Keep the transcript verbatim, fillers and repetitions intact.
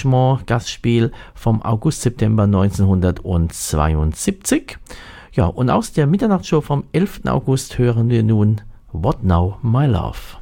Gastspiel vom August-September neunzehnhundertzweiundsiebzig. Ja, und aus der Mitternachtsshow vom elften August hören wir nun What Now, My Love.